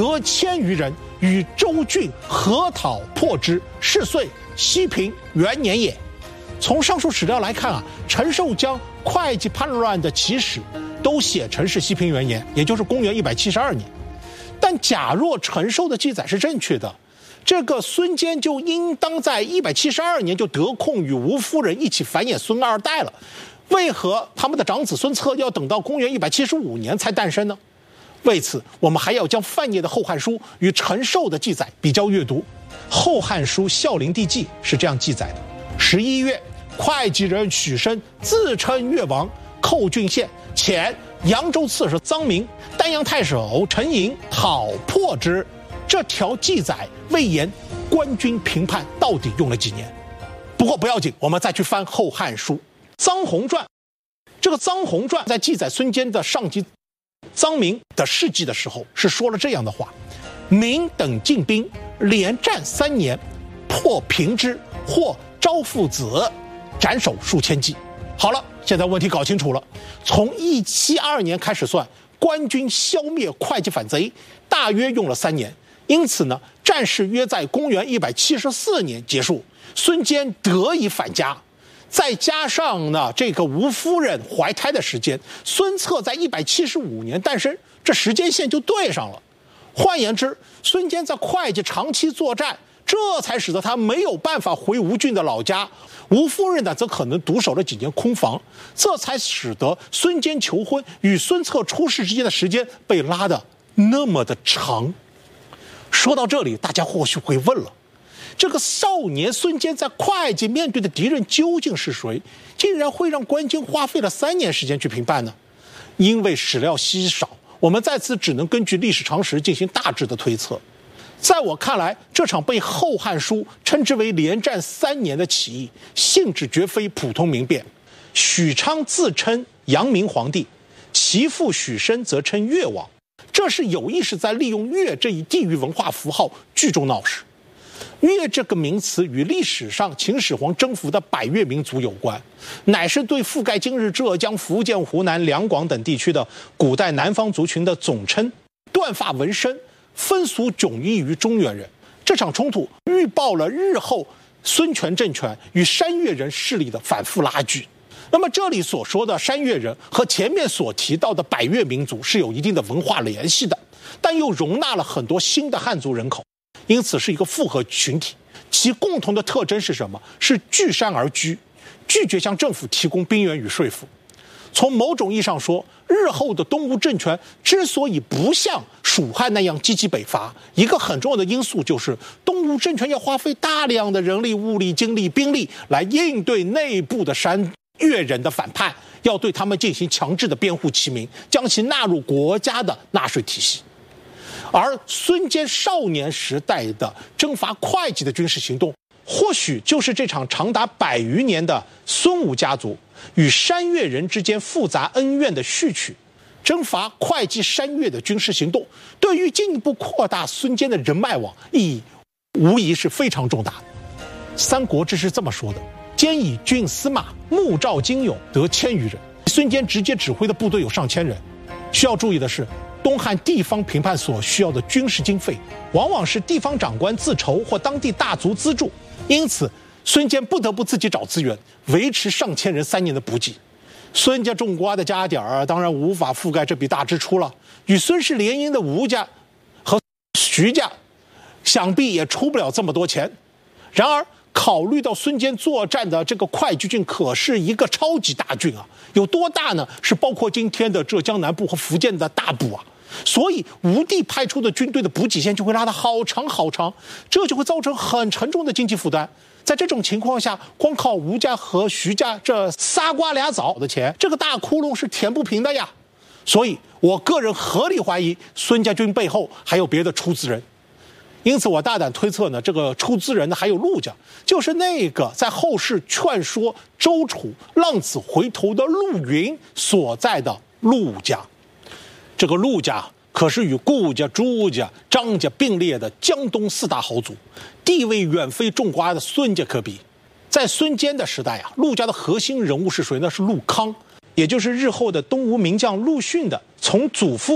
得千余人，与周郡合讨破之，是岁西平元年也。从上述史料来看啊，陈寿将会稽叛乱的起始都写成是西平元年，也就是公元172年。但假若陈寿的记载是正确的，这个孙坚就应当在172年就得空与吴夫人一起繁衍孙二代了。为何他们的长子孙策要等到公元175年才诞生呢？为此，我们还要将范晔的《后汉书》与陈寿的记载比较阅读。《后汉书·孝灵帝纪》是这样记载的：11月，会稽人许申自称越王，寇郡县，遣扬州刺史臧明、丹阳太守陈寅讨破之。这条记载未言官军平叛到底用了几年。不过不要紧，我们再去翻《后汉书·臧洪传》。这个《臧洪传》在记载孙坚的上级臧明的事迹的时候，是说了这样的话：明等进兵，连战3年，破平之，获招父子，斩首数千骑。好了，现在问题搞清楚了。从172年开始算，官军消灭会稽反贼大约用了3年，因此呢，战事约在公元174年结束，孙坚得以返家。再加上呢，这个吴夫人怀胎的时间，孙策在175年诞生，这时间线就对上了。换言之，孙坚在会稽长期作战，这才使得他没有办法回吴郡的老家。吴夫人呢，则可能独守了几年空房，这才使得孙坚求婚与孙策出事之间的时间被拉得那么的长。说到这里，大家或许会问了，这个少年孙坚在会稽面对的敌人究竟是谁？竟然会让官军花费了3年时间去平叛呢？因为史料稀少，我们在此只能根据历史常识进行大致的推测。在我看来，这场被《后汉书》称之为连战3年的起义，性质绝非普通民变。许昌自称阳明皇帝，其父许申则称越王，这是有意识在利用越这一地域文化符号聚众闹事。越这个名词与历史上秦始皇征服的百越民族有关，乃是对覆盖今日浙江、福建、湖南、两广等地区的古代南方族群的总称。断发纹身，风俗迥异于中原人。这场冲突预报了日后孙权政权与山越人势力的反复拉锯。那么这里所说的山越人和前面所提到的百越民族是有一定的文化联系的，但又容纳了很多新的汉族人口，因此是一个复合群体。其共同的特征是什么？是据山而居，拒绝向政府提供兵源与税赋。从某种意义上说，日后的东吴政权之所以不像蜀汉那样积极北伐，一个很重要的因素就是东吴政权要花费大量的人力、物力、精力、兵力来应对内部的山越人的反叛，要对他们进行强制的编户齐民，将其纳入国家的纳税体系。而孙坚少年时代的征伐会稽的军事行动，或许就是这场长达100余年的孙吴家族与山越人之间复杂恩怨的序曲。征伐会稽山越的军事行动，对于进一步扩大孙坚的人脉网意义，无疑是非常重大的。三国志是这么说的：坚以郡司马穆赵精勇，得1000余人。孙坚直接指挥的部队有上千人。需要注意的是，东汉地方平叛所需要的军事经费，往往是地方长官自筹或当地大族资助，因此孙坚不得不自己找资源，维持上千人3年的补给。孙家种瓜的家底儿当然无法覆盖这笔大支出了，与孙氏联姻的吴家和徐家想必也出不了这么多钱。然而考虑到孙坚作战的这个会稽郡可是一个超级大郡啊，有多大呢？是包括今天的浙江南部和福建的大部啊。所以吴地派出的军队的补给线就会拉得好长好长，这就会造成很沉重的经济负担。在这种情况下，光靠吴家和徐家这仨瓜俩枣的钱，这个大窟窿是填不平的呀。所以我个人合理怀疑孙家军背后还有别的出资人。因此我大胆推测呢，这个出资人呢还有陆家，就是那个在后世劝说周楚浪子回头的陆云所在的陆家。这个陆家可是与顾家、朱家、张家并列的江东4大豪族，地位远非种瓜的孙家可比。在孙坚的时代啊，陆家的核心人物是谁呢？是陆康，也就是日后的东吴名将陆逊的从祖父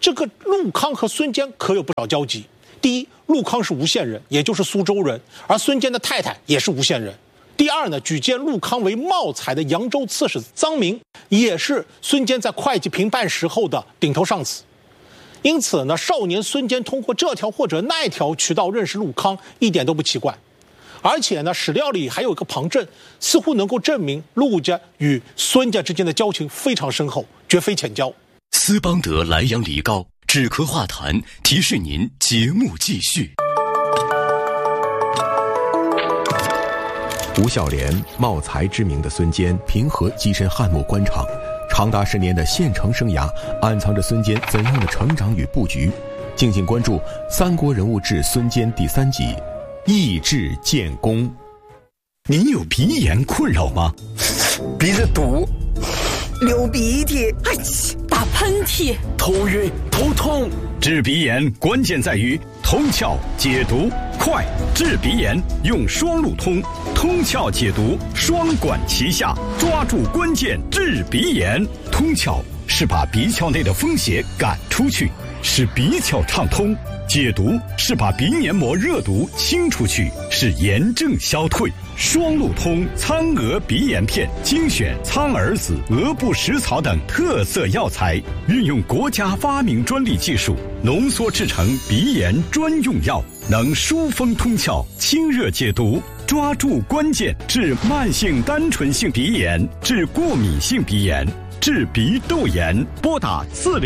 这个陆康和孙坚可有不少交集。第一，陆康是吴县人，也就是苏州人，而孙坚的太太也是吴县人。第二呢，举荐陆康为茂才的扬州刺史臧明，也是孙坚在会稽平叛时候的顶头上司。因此呢，少年孙坚通过这条或者那条渠道认识陆康，一点都不奇怪。而且呢，史料里还有一个旁证，似乎能够证明陆家与孙家之间的交情非常深厚，绝非浅交。 斯邦德莱阳梨膏止咳化痰，提示您节目继续。 吴孝廉，茂才知名的孙坚，平和跻身汉末官场，长达10年的县城生涯，暗藏着孙坚怎样的成长与布局？敬请关注《三国人物志·孙坚》第3集《义志建功》。 您有鼻炎困扰吗？ 鼻子堵，流鼻涕， 打喷嚏， 头晕头痛。 治鼻炎关键在于通窍解毒快，治鼻炎用双路通，通窍解毒双管齐下，抓住关键治鼻炎。通窍是把鼻窍内的风邪赶出去，使鼻窍畅通；解毒是把鼻黏膜热毒清出去，使炎症消退。双路通苍蛾鼻炎片精选苍耳子、鹅不食草等特色药材，运用国家发明专利技术浓缩制成鼻炎专用药，能疏风通窍、清热解毒，抓住关键治慢性单纯性鼻炎、治过敏性鼻炎、治鼻窦炎。拨打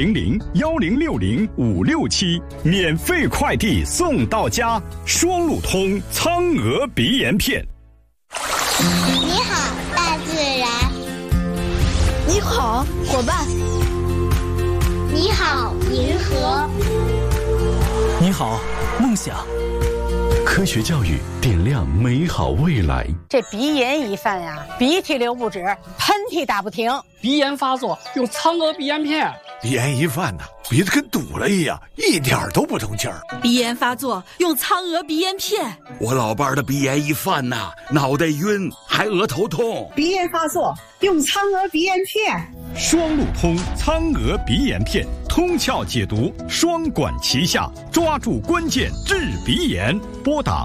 400-1060-567，免费快递送到家。双路通苍蛾鼻炎片。 你好，大自然。 你好，伙伴。 你好，银河。 你好，梦想。 科学教育点亮美好未来。 这鼻炎一犯呀，鼻涕流不止，喷嚏打不停。 鼻炎发作用苍蛾鼻炎片。 鼻炎一犯呢，鼻子跟堵了一样，一点都不通气儿。 鼻炎发作用苍蛾鼻炎片。 我老伴儿的鼻炎一犯呐，脑袋晕，还额头痛。 鼻炎发作用苍蛾鼻炎片。 双路通苍蛾鼻炎片，通窍解毒，双管齐下，抓住关键治鼻炎。拨打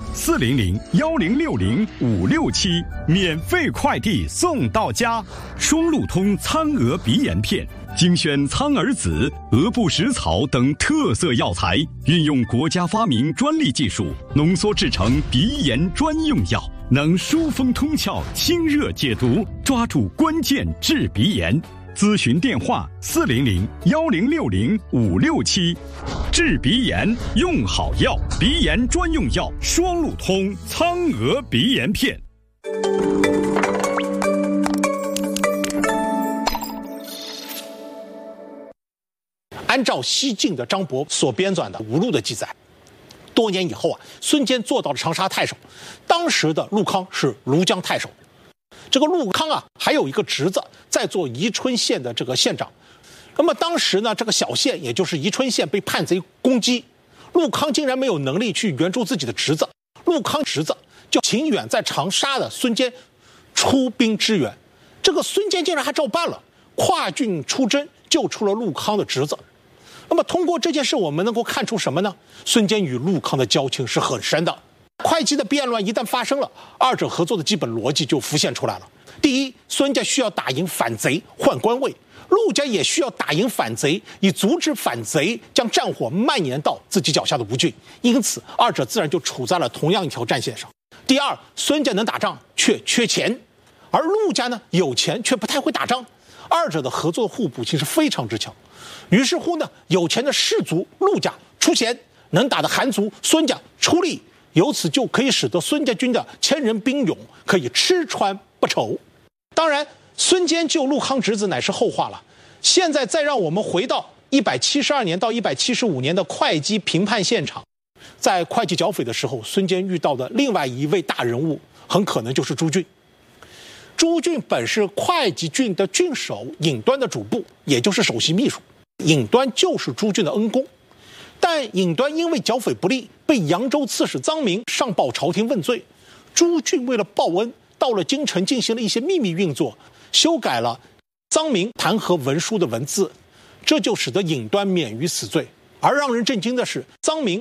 400-1060-567，免费快递送到家。双路通苍蛾鼻炎片精选苍耳子、鹅不食草等特色药材，运用国家发明专利技术浓缩制成鼻炎专用药，能疏风通窍、清热解毒，抓住关键治鼻炎。咨询电话400-1060-567。治鼻炎用好药，鼻炎专用药双路通苍蛾鼻炎片。 按照西晋的张伯所编纂的吴录的记载，多年以后啊，孙坚做到了长沙太守，当时的陆康是庐江太守。这个陆康啊，还有一个侄子在做宜春县的这个县长。那么当时呢，这个小县也就是宜春县被叛贼攻击，陆康竟然没有能力去援助自己的侄子，陆康侄子就请远在长沙的孙坚出兵支援。这个孙坚竟然还照办了，跨郡出征，救出了陆康的侄子。那么通过这件事，我们能够看出什么呢？孙坚与陆康的交情是很深的。会稽的变乱一旦发生了，二者合作的基本逻辑就浮现出来了。第一，孙家需要打赢反贼换官位，陆家也需要打赢反贼，以阻止反贼将战火蔓延到自己脚下的吴郡，因此二者自然就处在了同样一条战线上。第二，孙家能打仗却缺钱，而陆家呢有钱却不太会打仗，二者的合作互补性是非常之强。于是乎呢，有钱的士族陆家出钱，能打的韩族孙家出力，由此就可以使得孙家军的1000人兵勇可以吃穿不愁。当然，孙坚救陆康侄子乃是后话了。现在再让我们回到172年到175年的会稽平叛现场，在会稽剿匪的时候，孙坚遇到的另外一位大人物，很可能就是朱俊。朱俊本是会稽郡的郡守尹端的主簿，也就是首席秘书。尹端就是朱俊的恩公，但尹端因为剿匪不力，被扬州刺史臧明上报朝廷问罪。朱俊为了报恩，到了京城进行了一些秘密运作，修改了臧明弹劾文书的文字。 这就使得尹端免于死罪。而让人震惊的是，臧明